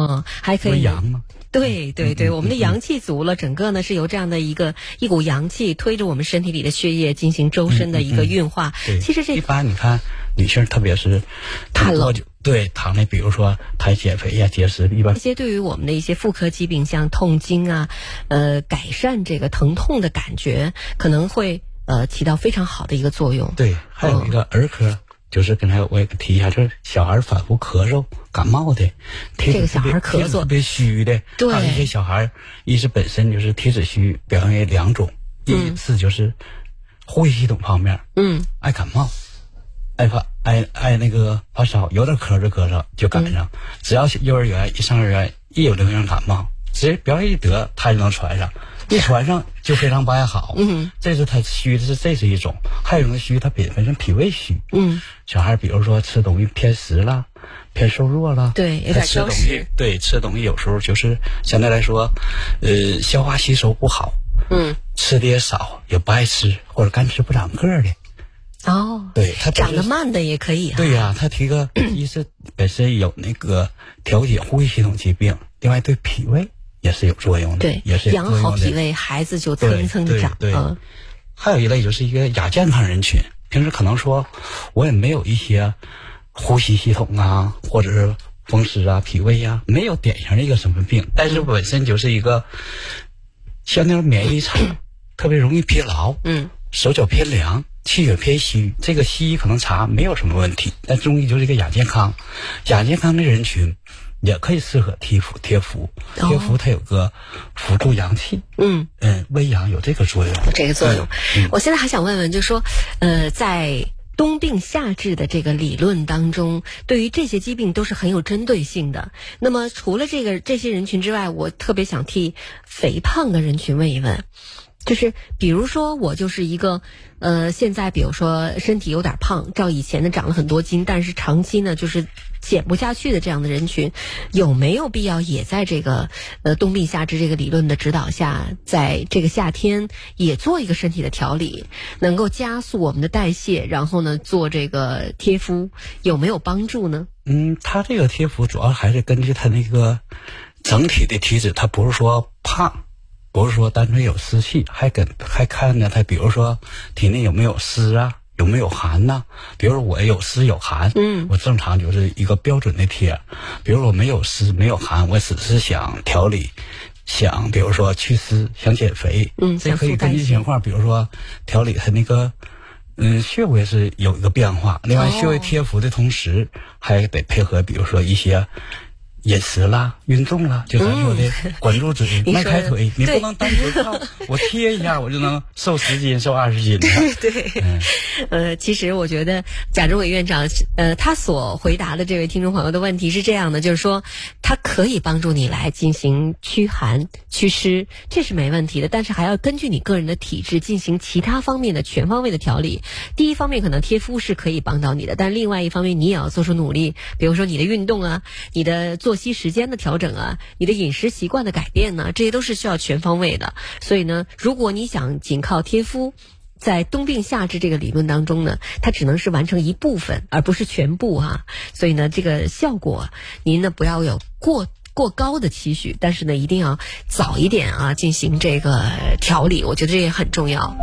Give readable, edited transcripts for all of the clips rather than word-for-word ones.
还可以阳嘛。 对对对，我们的阳气足了，整个呢是由这样的一股阳气推着我们身体里的血液进行周身的一个运化。其实一般你看女性，特别是太冷， 对糖类，比如说她减肥呀、节食，一般这些对于我们的一些妇科疾病，像痛经啊，改善这个疼痛的感觉，可能会起到非常好的一个作用。 对，还有一个儿科。就是刚才我也提一下，就是小孩反复咳嗽、感冒的， 这个小孩咳嗽特别虚的， 对， 还有一些小孩，一是本身就是体质虚，表现为2种，一是就是呼吸系统方面，爱感冒，爱那个发烧，有点咳嗽就赶上，只要幼儿园一上幼儿园一有流行感冒，直接表演一得，他就能传上。一传上就非常不爱好，这是他虚的，这是一种，还有一种虚，他本身脾胃虚，小孩比如说吃东西偏食了，偏瘦弱了， 对，有点挑食， 对，吃东西有时候就是相对来说，消化吸收不好，吃的也少，也不爱吃，或者干吃不长个的。对，他长得慢的也可以啊。 对呀，他提个一是本身有那个调节呼吸系统疾病，另外对脾胃也是有作用的， 对， 也是养好脾胃，孩子就蹭蹭的长。 对，还有一类就是一个亚健康人群，平时可能说我也没有一些呼吸系统啊，或者是风湿啊、脾胃啊，没有典型的一个什么病，但是本身就是一个像那种免疫力差，特别容易疲劳，手脚偏凉，气血偏虚，这个西医可能查没有什么问题，但中医就是一个亚健康的人群。也可以适合贴敷，贴敷它有个辅助阳气，微阳有这个作用， 我现在还想问问，就是说，在冬病夏治的这个理论当中，对于这些疾病都是很有针对性的。那么除了这些人群之外，我特别想替肥胖的人群问一问。就是比如说我就是一个现在比如说身体有点胖，照以前的长了很多斤，但是长期呢就是减不下去的这样的人群，有没有必要也在这个冬病夏治这个理论的指导下，在这个夏天也做一个身体的调理，能够加速我们的代谢，然后呢做这个贴敷，有没有帮助呢？ 他这个贴敷主要还是根据他那个整体的体质，他不是说胖，不是说单纯有湿气，还看着他，比如说体内有没有湿啊，有没有寒呐？比如说我有湿有寒，我正常就是一个标准的贴。比如说我没有湿没有寒，我只是想调理，想比如说祛湿，想减肥，这可以根据情况，比如说调理他那个穴位是有一个变化。另外穴位贴敷的同时，还得配合比如说一些饮食啦、运动啦，就咱说的管住嘴、迈开腿，你不能单纯靠我贴一下我就能瘦10斤、瘦20斤的。 对，其实我觉得贾中伟院长他所回答的这位听众朋友的问题是这样的，就是说他可以帮助你来进行驱寒祛湿，这是没问题的，但是还要根据你个人的体质进行其他方面的全方位的调理。第一方面可能贴敷是可以帮到你的，但另外一方面你也要做出努力，比如说你的运动啊，你的作息时间的调整啊，你的饮食习惯的改变呢，这些都是需要全方位的。所以呢，如果你想仅靠贴敷，在冬病夏治这个理论当中呢，它只能是完成一部分，而不是全部哈。所以呢，这个效果您呢不要有过高的期许，但是呢一定要早一点啊进行这个调理，我觉得这也很重要。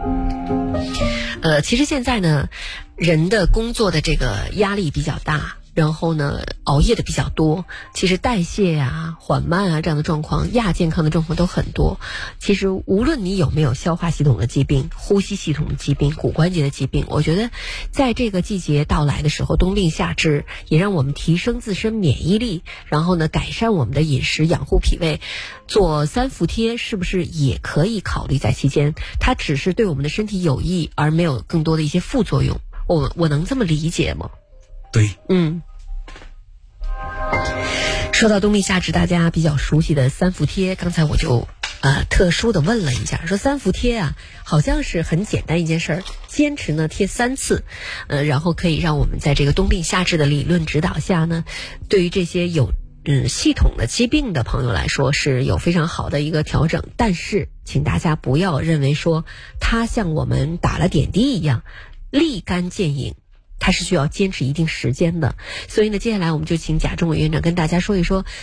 其实现在呢，人的工作的这个压力比较大，然后呢熬夜的比较多，其实代谢啊缓慢啊这样的状况，亚健康的状况都很多。其实无论你有没有消化系统的疾病、呼吸系统的疾病、骨关节的疾病，我觉得在这个季节到来的时候，冬病夏治也让我们提升自身免疫力，然后呢改善我们的饮食，养护脾胃，做3伏贴是不是也可以考虑在期间？它只是对我们的身体有益，而没有更多的一些副作用。我能这么理解吗？ 对， 说到冬病夏治，大家比较熟悉的3伏贴，刚才我就特殊的问了一下，说3伏贴啊，好像是很简单一件事儿，坚持呢贴3次，然后可以让我们在这个冬病夏治的理论指导下呢，对于这些有系统的疾病的朋友来说是有非常好的一个调整。但是请大家不要认为说它像我们打了点滴一样立竿见影，它是需要坚持一定时间的。所以呢，接下来我们就请贾中伟院长跟大家说一说